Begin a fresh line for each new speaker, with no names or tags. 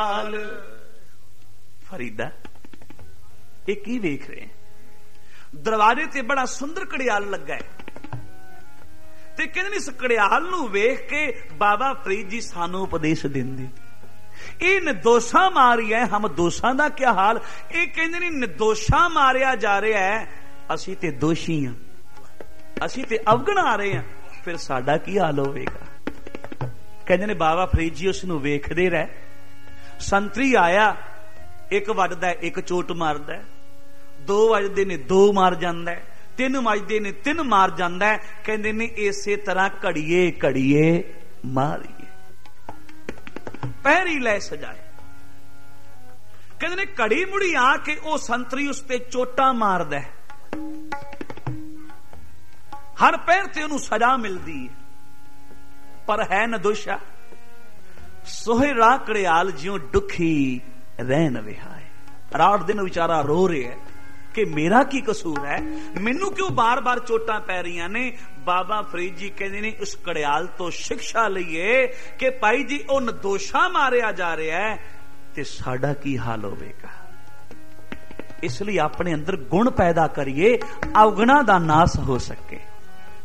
फरीदा ये की वेख रहे हैं? दरवाजे ते बड़ा सुंदर घड़ियाल लगा है ते कहंदे इस घड़ियाल नूं वेख के बाबा फरीद जी सानू उपदेश देंदे, ये निर्दोषा मारी है, हम दोषां दा क्या हाल? ये कहंदे ने निर्दोषा मारिया जा रहा है, असीं ते दोषी हां, असीं ते अवगण आ रहे हैं, फिर साडा की हाल होवेगा? कहंदे ने बाबा फरीद जी उसनूं वेखदे रह। संतरी आया, एक वजदा है, एक चोट मारदा है, दो वजदे ने दो मार जांदा है, तीन वजदे ने तीन मार जांदा है। कहंदे ने इसे तरह घड़िए घड़िए मारिए, पैरी लै सजाए। कहंदे ने घड़ी मुड़ी आके ओ संतरी उसते चोटा मारदा है, हर पैर ते उन्हें सजा मिलती है, पर है नदोशा। सोहेरा घड़ियाल ज्यों दुखी रहन विहाए। रात दिन बेचारा रो रहा है कि मेरा की कसूर है, मैनू क्यों बार बार चोटां पै रही ने? बाबा फरीद जी कहते ने उस घड़ियाल तो शिक्षा लईए कि भाई जी ओ निर्दोषा मारिया जा रहा है ते साडा की हाल होवेगा। इसलिए अपने अंदर गुण पैदा करिए, अवगुणा दा नाश हो सके।